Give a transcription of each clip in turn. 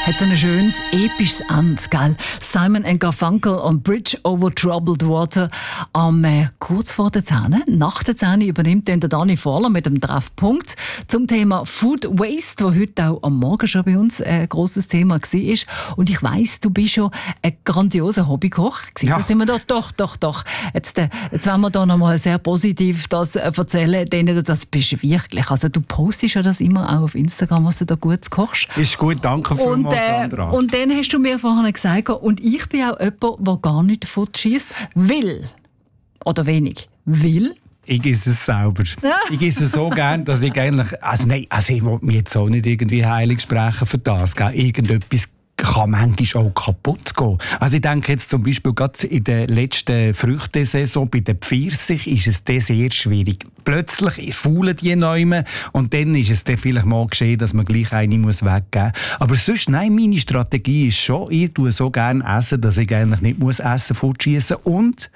Hat so ein schönes, episches Ende, gell? Simon & Garfunkel und Bridge over Troubled Water. Kurz vor der 10, nach der 10 übernimmt dann der Dani Vorler mit dem Treffpunkt zum Thema Food Waste, das heute auch am Morgen schon bei uns ein grosses Thema war. Und ich weiss, du bist schon ein grandioser Hobbykoch. Ja. Da sind wir doch. Jetzt wollen wir da nochmal sehr positiv das erzählen, denen du das bist wirklich. Also du postest ja das immer auch auf Instagram, was du da gut kochst. Ist gut, danke vielmals, Sandra. Und dann hast du mir vorhin gesagt, und ich bin auch jemand, der gar nicht davon schiesst, will. Oder wenig. Will. Ich esse es selber. Ich esse es so gern, dass ich eigentlich... ich will mich jetzt auch nicht irgendwie heilig sprechen für das. Gell? Irgendetwas kann manchmal auch kaputt gehen. Also ich denke jetzt zum Beispiel gerade in der letzten Früchtesaison bei den Pfirsich ist es dann sehr schwierig. Plötzlich faulen die Neumen und dann ist es dann vielleicht mal geschehen, dass man gleich eine muss weggeben muss. Aber sonst, nein, meine Strategie ist schon, ich tue so gerne essen, dass ich eigentlich nicht muss Essen fortschießen und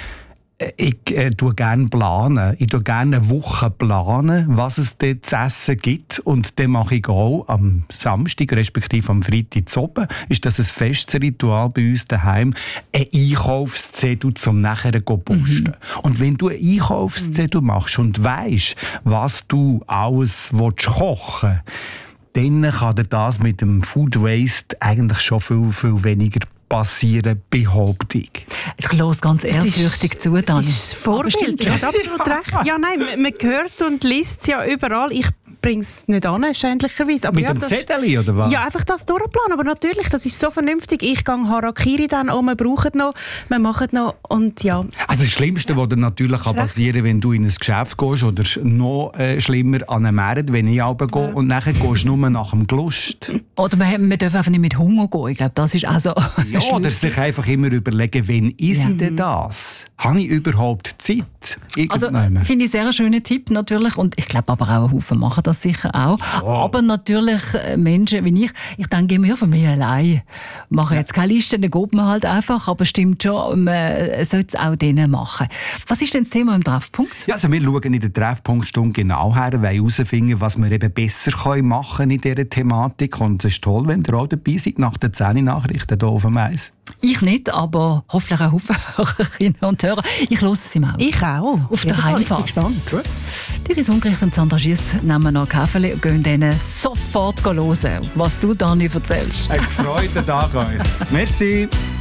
ich tue gerne planen. Ich tue gerne eine Woche planen, was es dort zu essen gibt. Und dann mache ich auch am Samstag, respektive am Freitag zu oben, ist das ein festes Ritual bei uns daheim, ein Einkaufszettel zum nachher zu posten. Und wenn du einen Einkaufszettel machst und weisst, was du alles kochen willst, dann kann dir das mit dem Food Waste eigentlich schon viel, viel weniger passieren, behaupte ich. Ich höre ganz ehrfürchtig zu, Dani. Das ist Vorbild, du hast absolut recht. Ja, nein, man hört und liest es ja überall. Ich bringe es nicht an, schändlicherweise. Aber mit dem Zettel, oder was? Ja, einfach das durchplanen. Aber natürlich, das ist so vernünftig. Ich gehe Harakiri dann wir brauchen noch, wir machen noch und ja. Also das Schlimmste, was dir natürlich passieren kann, wenn du in ein Geschäft gehst oder noch schlimmer an einen Markt, wenn ich runter gehe und nachher gehst du nur nach dem Gelust. Oder wir dürfen einfach nicht mit Hunger gehen. Ich glaube, das ist auch so. Ja, oder sich einfach immer überlegen, wann ist ich denn das? Habe ich überhaupt Zeit? Also finde ich sehr einen schönen Tipp natürlich und ich glaube aber auch ein Haufen machen das sicher auch. Oh. Aber natürlich Menschen wie ich denke immer für mich allein. Mache jetzt keine Liste, dann geht man halt einfach, aber stimmt schon, man sollte es auch denen machen. Was ist denn das Thema im Treffpunkt? Ja, also wir schauen in der Treffpunktstunde genau her, wollen herausfinden, was wir eben besser machen können in dieser Thematik und es ist toll, wenn ihr auch dabei seid nach den 10 Nachrichten hier auf dem Eis. Ich nicht, aber hoffentlich auch Haufen Hörerinnen und Hörer. Ich höre es im Auto. Ich auch. Auf der Heimfahrt. Ich bin gespannt. Iris Ungericht und Sandra Schiess nehmen noch Kaffee und gehen denen sofort hören, was du, Dani, erzählst. Ein gefreuten Tag euch. Merci.